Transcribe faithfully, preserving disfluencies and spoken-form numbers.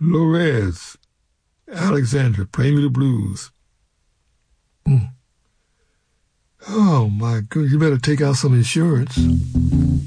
Lorez, Alexandra, play me the blues. Mm. Oh, my goodness, you better take out some insurance.